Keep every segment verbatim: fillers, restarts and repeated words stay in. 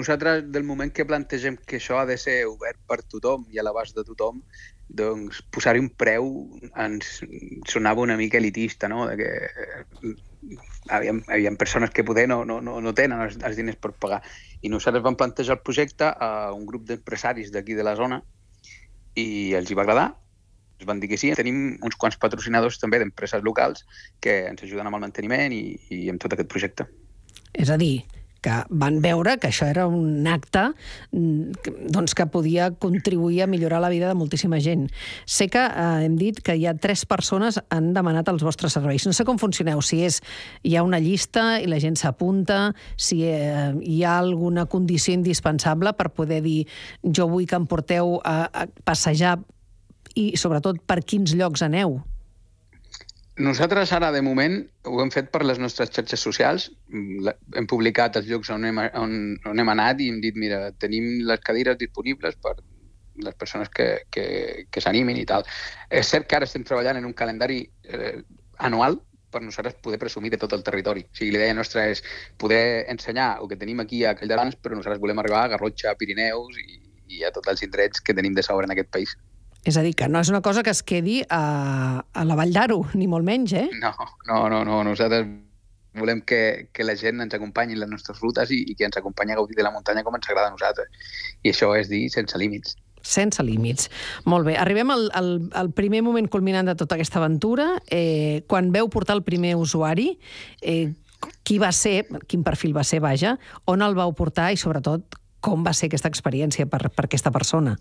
nosaltres, del moment que plantegem que això ha de ser obert per tothom i a l'abast de tothom, doncs posar-hi un preu ens sonava una mica elitista, no? De que hi havia persones que poder no, no, no tenen els, els diners per pagar. I nosaltres vam plantejar el projecte a un grup d'empresaris d'aquí de la zona i els hi va agradar. Ens van dir que sí. Tenim uns quants patrocinadors també d'empreses locals que ens ajuden amb el manteniment i, i amb tot aquest projecte. És a dir, que van veure que això era un acte doncs, que podia contribuir a millorar la vida de moltíssima gent. Sé que eh, hem dit que hi ha tres persones que han demanat els vostres serveis. No sé com funcioneu, si és, hi ha una llista i la gent s'apunta, si eh, hi ha alguna condició indispensable per poder dir jo vull que em porteu a, a passejar i, sobretot, per quins llocs aneu? Nosaltres ara, de moment, ho hem fet per les nostres xarxes socials. Hem publicat els llocs on hem, on, on hem anat i hem dit, mira, tenim les cadires disponibles per les persones que, que, que s'animin i tal. És cert que ara estem treballant en un calendari eh, anual per nosaltres poder presumir de tot el territori. O sigui, l'idea nostra és poder ensenyar el que tenim aquí a Calldavans, però nosaltres volem arribar a Garrotxa, a Pirineus i, i a tots els indrets que tenim de sobre en aquest país. És a dir, que no és una cosa que es quedi a, a la Vall d'Aro, ni molt menys, eh? No, no, no, no. Nosaltres volem que, que la gent ens acompanyi en les nostres rutes i, i que ens acompanyi a gaudir de la muntanya com ens agrada a nosaltres. I això és dir sense límits. Sense límits. Molt bé. Arribem al, al, al primer moment culminant de tota aquesta aventura. Eh, quan veu portar el primer usuari, eh, qui va ser, quin perfil va ser, vaja, on el vau portar i, sobretot, com va ser aquesta experiència per, per aquesta persona?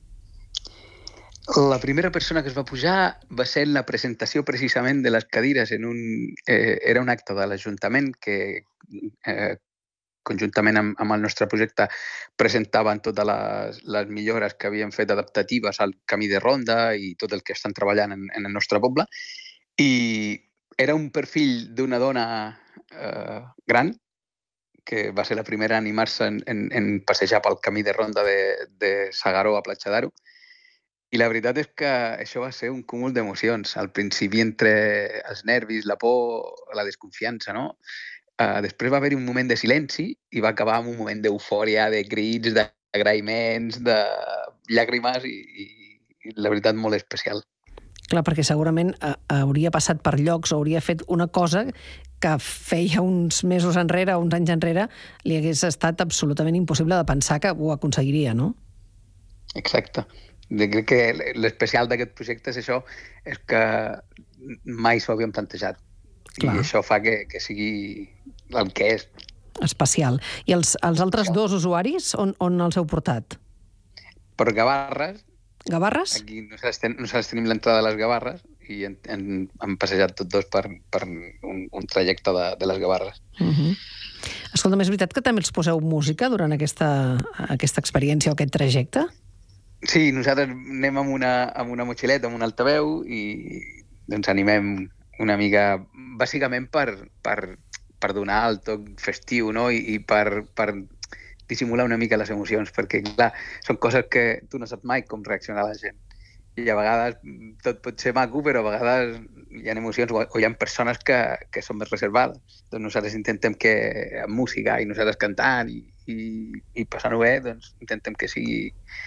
La primera persona que es va pujar va ser en la presentació precisament de les cadires. En un, eh, era un acte de l'Ajuntament que eh, conjuntament amb, amb el nostre projecte presentaven totes les, les millores que havien fet adaptatives al camí de ronda i tot el que estan treballant en, en el nostre poble. I era un perfil d'una dona eh, gran que va ser la primera a animar-se en, en, en passejar pel camí de ronda de, de S'Agaró a Platja d'Aro. I la veritat és que això va ser un cúmul d'emocions. Al principi entre els nervis, la por, la desconfiança, no? Uh, després va haver-hi un moment de silenci i va acabar amb un moment d'eufòria, de crits, d'agraïments, de llàgrimes i, i, i la veritat molt especial. Clar, perquè segurament uh, hauria passat per llocs o hauria fet una cosa que feia uns mesos enrere, uns anys enrere, li hagués estat absolutament impossible de pensar que ho aconseguiria, no? Exacte. Crec que l'especial d'aquest projecte és això, és que mai s'ho havíem plantejat. Clar. I això fa que, que sigui el que és. Especial. I els, els altres dos usuaris, on, on els heu portat? Per Gavarres. Gavarres? Aquí nosaltres, ten, nosaltres tenim l'entrada de les Gavarres i hem, hem, hem passejat tots dos per, per un, un trajecte de, de les Gavarres. Uh-huh. Escolta'm, és veritat que també els poseu música durant aquesta, aquesta experiència o aquest trajecte? Sí, nosaltres anem amb una, amb una motxileta, amb un altaveu i ens animem una mica, bàsicament per, per, per donar el toc festiu, no? I, i per, per dissimular una mica les emocions, perquè, clar, són coses que tu no saps mai com reaccionar la gent. I a vegades tot pot ser maco, però a vegades hi ha emocions o hi ha persones que, que són més reservades. Doncs nosaltres intentem que amb música i nosaltres cantant i, i, i passant-ho bé, doncs intentem que sigui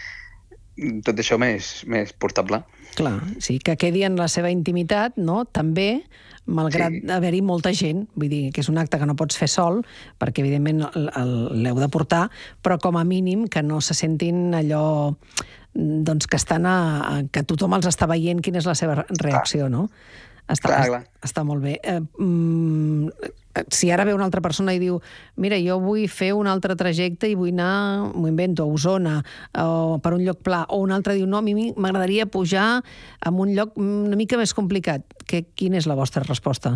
tot això més, més portable. Clar, sí, que quedi en la seva intimitat, no? També, malgrat sí. haver-hi molta gent, vull dir que és un acte que no pots fer sol, perquè evidentment l'heu de portar, però com a mínim que no se sentin allò doncs, que estan a, a, que tothom els està veient quina és la seva reacció, no? Està, clar, clar. Està molt bé. Eh, mm, si ara ve una altra persona i diu mira, jo vull fer un altre trajecte i vull anar, m'ho invento, a Osona o per un lloc pla, o un altre diu no, a mi m'agradaria pujar a un lloc una mica més complicat. Que, quina és la vostra resposta?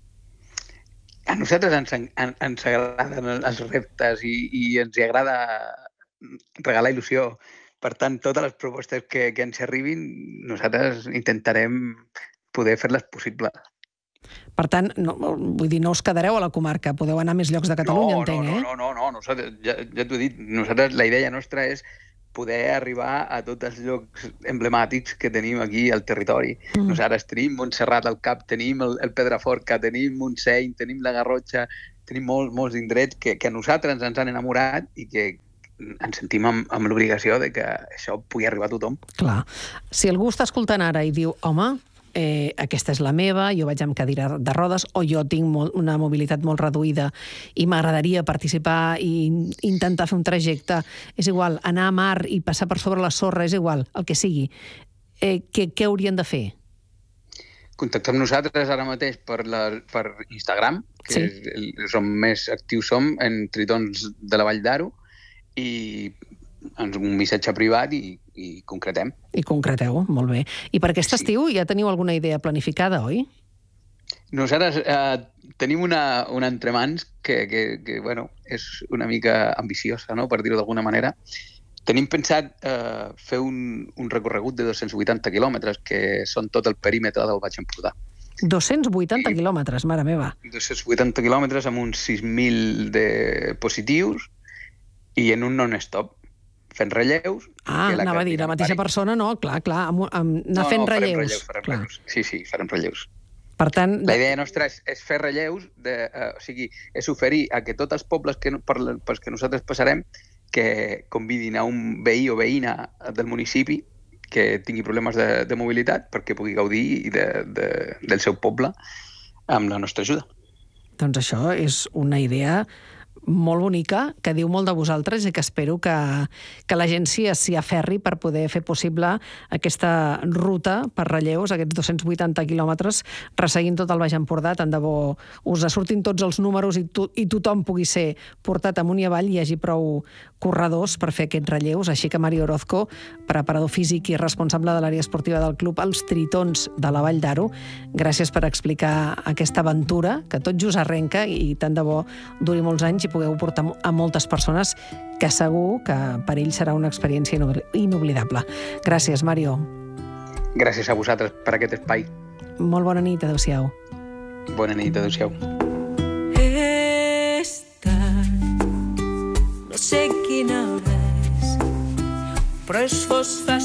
A nosaltres ens, en, ens agraden els reptes i, i ens agrada regalar il·lusió. Per tant, totes les propostes que, que ens arribin, nosaltres intentarem poder fer-les possibles. Per tant, no, vull dir, no us quedareu a la comarca, podeu anar a més llocs de Catalunya, no, entenc, no, eh? No, no, no, no. Nosaltres, ja, ja t'ho he dit, nosaltres la idea nostra és poder arribar a tots els llocs emblemàtics que tenim aquí al territori. Mm. Nosaltres tenim Montserrat al cap, tenim el, el Pedraforca, tenim Montseny, tenim la Garrotxa, tenim molts, molts indrets que, que a nosaltres ens han enamorat i que ens sentim amb, amb l'obligació de que això pugui arribar a tothom. Clar. Si algú està escoltant ara i diu, home, eh, aquesta és la meva, jo vaig amb cadira de rodes, o jo tinc molt, una mobilitat molt reduïda i m'agradaria participar i intentar fer un trajecte, és igual, anar a mar i passar per sobre la sorra, és igual, el que sigui. Eh, què, què haurien de fer? Contactar amb nosaltres ara mateix per, la, per Instagram, que Sí. és, el, som més actius som en Tritons de la Vall d'Aro, i ens un missatge privat i, i concretem. I concreteu, molt bé. I per aquest Sí. estiu ja teniu alguna idea planificada, oi? Nosaltres eh, tenim una, una entremans que, que, que bueno, és una mica ambiciosa, no?, per dir-ho d'alguna manera. Tenim pensat eh, fer un, un recorregut de dos-cents vuitanta quilòmetres, que són tot el perímetre del Baix Empordà. dos-cents vuitanta quilòmetres, mare meva. dos-cents vuitanta quilòmetres amb uns sis mil de positius i en un non-stop, fent relleus. Ah, que la anava a dir, la carretera mateixa pari. persona, no, clar, clar, amb, amb, anar No, fent no, farem relleus. relleus, farem Clar. relleus. Sí, sí, farem relleus. Per tant, La idea nostra és, és fer relleus, de, uh, o sigui, és oferir a que tots els pobles que, per, pels que nosaltres passarem que convidin a un veí o veïna del municipi que tingui problemes de, de mobilitat perquè pugui gaudir de, de, del seu poble amb la nostra ajuda. doncs això és una idea molt bonica, que diu molt de vosaltres i que espero que, que l'agència s'hi aferri per poder fer possible aquesta ruta per relleus, aquests dos-cents vuitanta quilòmetres, resseguint tot el Baix Empordà. Tant de bo us surtin tots els números i, to, i tothom pugui ser portat amunt i avall i hi hagi prou corredors per fer aquests relleus. Així que Mario Orozco, preparador físic i responsable de l'àrea esportiva del club Els Tritons de la Vall d'Aro, gràcies per explicar aquesta aventura, que tot just arrenca i tant de bo duri molts anys i pugueu portar a moltes persones, que segur que per ells serà una experiència inoblidable. Gràcies, Mario. Gràcies a vosaltres per aquest espai. Molt bona nit, adéu-siau. Bona nit, adéu-siau. Esta, no sé quina hora és, però és fos fàcil.